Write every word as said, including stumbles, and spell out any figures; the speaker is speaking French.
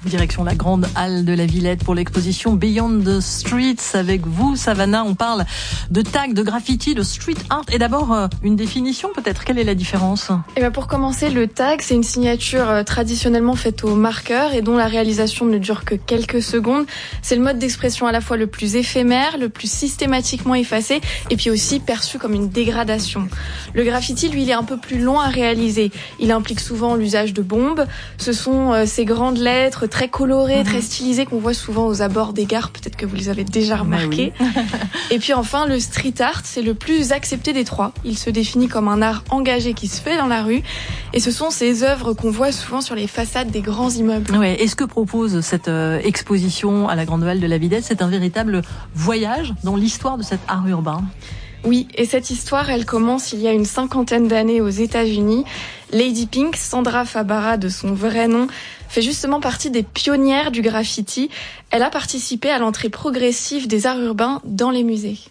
direction la grande halle de la Villette pour l'exposition Beyond the Streets. Avec vous, Savannah, on parle de tag, de graffiti, de street art. Et d'abord, euh, une définition peut-être. Quelle est la différence ? Eh ben pour commencer, le tag, c'est une signature euh, traditionnellement faite au marqueur et dont la réalisation ne dure que quelques secondes. C'est le mode d'expression à la fois le plus éphémère, le plus systématiquement effacé et puis aussi perçu comme une dégradation. Le graffiti, lui, il est un peu plus long à réaliser. Il implique souvent l'usage de bombes. Ce sont euh, ces grandes lettres très colorées, mmh. très stylisées qu'on voit souvent aux abords des gares. Peut-être que vous les avez déjà remarquées. Oui. Et puis enfin, le street art, c'est le plus accepté des trois. Il se définit comme un art engagé qui se fait dans la rue. Et ce sont ces œuvres qu'on voit souvent sur les façades des grands immeubles. Ouais. Et ce que propose cette euh, exposition à la Grande Halle de la Villette, c'est un véritable voyage dans l'histoire de cet art urbain. Oui, et cette histoire, elle commence il y a une cinquantaine d'années aux États-Unis. Lady Pink, Sandra Fabara de son vrai nom, fait justement partie des pionnières du graffiti. Elle a participé à l'entrée progressive des arts urbains dans les musées.